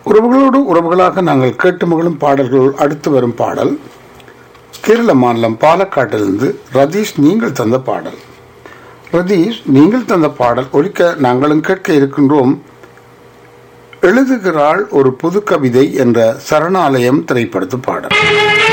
உறவுகளோடு உறவுகளாக நாங்கள் கேட்டு மகளும் பாடல்கள் அடுத்து வரும் பாடல் கேரள மாநிலம் பாலக்காட்டிலிருந்து ரதீஷ் நீங்கள் தந்த பாடல். ரதீஷ் நீங்கள் தந்த பாடல் ஒலிக்க நாங்களும் கேட்க இருக்கின்றோம். எழுதுகிறாள் ஒரு புது கவிதை என்ற சரணாலயம் திரைப்படத்து பாடல்.